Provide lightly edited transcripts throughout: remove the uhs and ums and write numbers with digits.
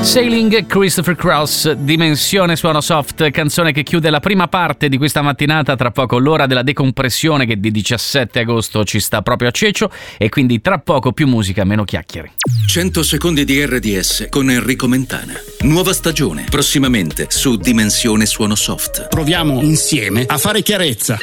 Sailing, Christopher Cross, Dimensione Suono Soft, canzone che chiude la prima parte di questa mattinata. Tra poco l'ora della decompressione che di 17 agosto ci sta proprio a Ceccio, e quindi tra poco più musica, meno chiacchiere. 100 secondi di RDS con Enrico Mentana. Nuova stagione, prossimamente su Dimensione Suono Soft. Proviamo insieme a fare chiarezza.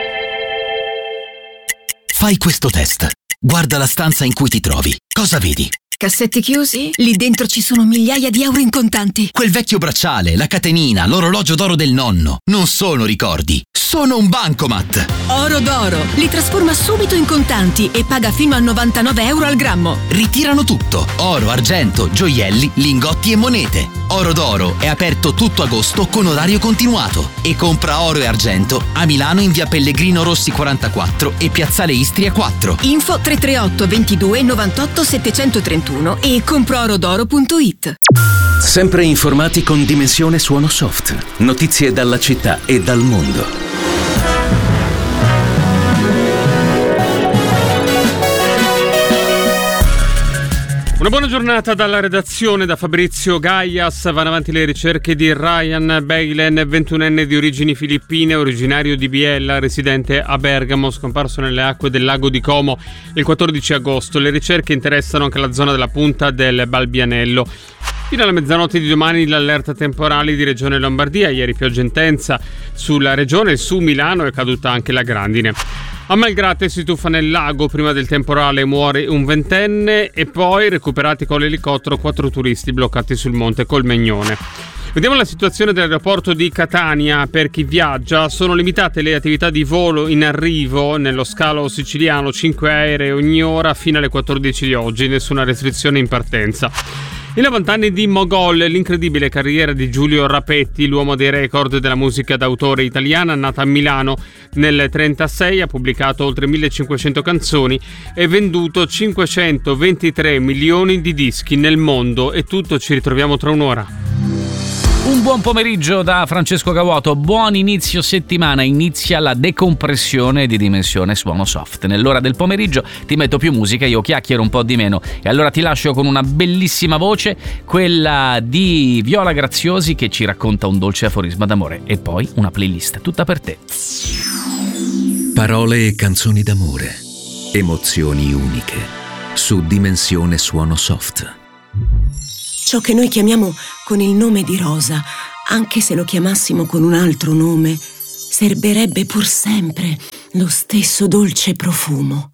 Fai questo test. Guarda la stanza in cui ti trovi. Cosa vedi? Cassetti chiusi? Lì dentro ci sono migliaia di euro in contanti. Quel vecchio bracciale, la catenina, l'orologio d'oro del nonno. Non sono ricordi, sono un bancomat. Oro d'oro. Li trasforma subito in contanti e paga fino a 99 euro al grammo. Ritirano tutto. Oro, argento, gioielli, lingotti e monete. Oro d'oro è aperto tutto agosto con orario continuato. E compra oro e argento a Milano in via Pellegrino Rossi 44 e piazzale Istria 4. Info 338 22 98 731 e comproorodoro.it. Sempre informati con Dimensione Suono Soft. Notizie dalla città e dal mondo. Una buona giornata dalla redazione, da Fabrizio Gaias. Vanno avanti le ricerche di Ryan Beilen, 21enne di origini filippine, originario di Biella, residente a Bergamo, scomparso nelle acque del lago di Como il 14 agosto. Le ricerche interessano anche la zona della punta del Balbianello. Fino alla mezzanotte di domani l'allerta temporale di Regione Lombardia. Ieri pioggia intensa sulla regione, su Milano è caduta anche la grandine. A Malgrate si tuffa nel lago, prima del temporale muore un 20enne e poi recuperati con l'elicottero 4 turisti bloccati sul monte Colmegnone. Vediamo la situazione dell'aeroporto di Catania. Per chi viaggia sono limitate le attività di volo in arrivo nello scalo siciliano, 5 aerei ogni ora fino alle 14 di oggi, nessuna restrizione in partenza. I 90 anni di Mogol, l'incredibile carriera di Giulio Rapetti, l'uomo dei record della musica d'autore italiana, nata a Milano nel 1936, ha pubblicato oltre 1500 canzoni e venduto 523 milioni di dischi nel mondo. E tutto, ci ritroviamo tra un'ora. Un buon pomeriggio da Francesco Cavuoto, buon inizio settimana, inizia la decompressione di Dimensione Suono Soft. Nell'ora del pomeriggio ti metto più musica, io chiacchiero un po' di meno e allora ti lascio con una bellissima voce, quella di Viola Graziosi, che ci racconta un dolce aforisma d'amore, e poi una playlist tutta per te. Parole e canzoni d'amore, emozioni uniche, su Dimensione Suono Soft. Ciò che noi chiamiamo con il nome di rosa, anche se lo chiamassimo con un altro nome, serberebbe pur sempre lo stesso dolce profumo.